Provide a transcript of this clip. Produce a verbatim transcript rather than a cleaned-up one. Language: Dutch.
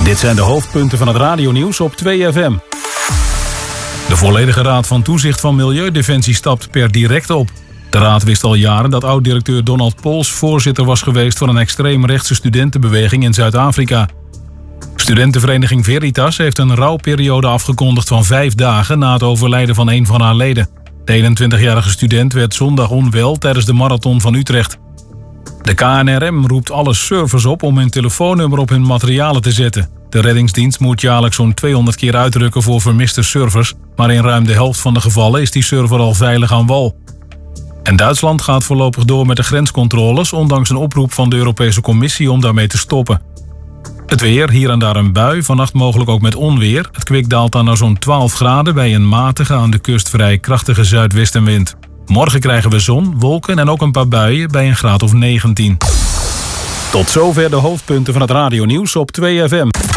Dit zijn de hoofdpunten van het radionieuws op twee F M. De volledige Raad van Toezicht van Milieudefensie stapt per direct op. De raad wist al jaren dat oud-directeur Donald Pols voorzitter was geweest van een extreemrechtse studentenbeweging in Zuid-Afrika. Studentenvereniging Veritas heeft een rouwperiode afgekondigd van vijf dagen na het overlijden van een van haar leden. De eenentwintigjarige student werd zondag onwel tijdens de marathon van Utrecht. De K N R M roept alle servers op om hun telefoonnummer op hun materialen te zetten. De reddingsdienst moet jaarlijks zo'n tweehonderd keer uitrukken voor vermiste servers, maar in ruim de helft van de gevallen is die server al veilig aan wal. En Duitsland gaat voorlopig door met de grenscontroles, ondanks een oproep van de Europese Commissie om daarmee te stoppen. Het weer, hier en daar een bui, vannacht mogelijk ook met onweer. Het kwik daalt dan naar zo'n twaalf graden bij een matige, aan de kust vrij krachtige zuidwestenwind. Morgen krijgen we zon, wolken en ook een paar buien bij een graad of negentien. Tot zover de hoofdpunten van het radionieuws op twee F M.